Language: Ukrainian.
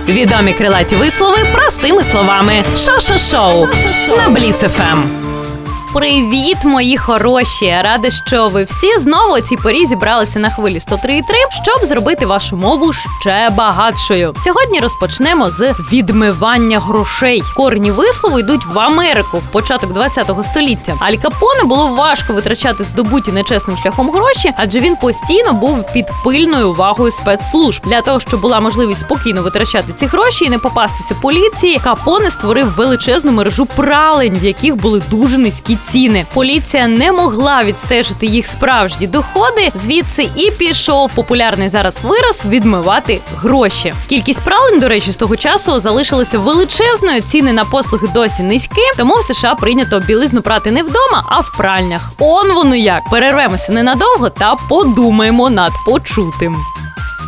Відомі крилаті вислови простими словами. Шо-шо-шоу на Бліц ФМ. Привіт, мої хороші! Рада, що ви всі знову у цій порі зібралися на хвилі 103.3, щоб зробити вашу мову ще багатшою. Сьогодні розпочнемо з відмивання грошей. Корні вислову йдуть в Америку в початок 20-го століття. Аль Капоне було важко витрачати здобуті нечесним шляхом гроші, адже він постійно був під пильною увагою спецслужб. Для того, щоб була можливість спокійно витрачати ці гроші і не попастися поліції, Капоне створив величезну мережу пралень, в яких були дуже низькі ціни. Поліція не могла відстежити їх справжні доходи, звідси і пішов популярний зараз вираз «відмивати гроші». Кількість пралень, до речі, з того часу залишилася величезною, ціни на послуги досі низькі, тому в США прийнято білизну прати не вдома, а в пральнях. Он воно як! Перервемося ненадовго та подумаємо над почутим.